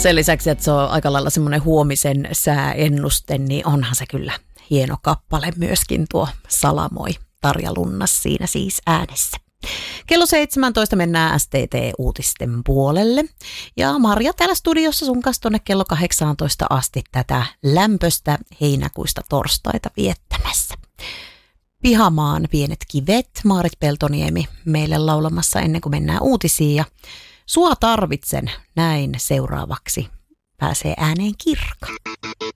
Sen lisäksi, että se on aika lailla semmoinen huomisen sääennuste, niin onhan se kyllä hieno kappale myöskin tuo Salamoi. Tarja Lunnas siinä siis äänessä. Kello 17 mennään STT-uutisten puolelle. Ja Marja täällä studiossa sun kanssa tuonne kello 18 asti tätä lämpöstä heinäkuista torstaita viettämässä. Pihamaan pienet kivet, Maarit Peltoniemi meille laulamassa ennen kuin mennään uutisiin. Ja Sua tarvitsen, näin seuraavaksi pääsee ääneen Kirkka.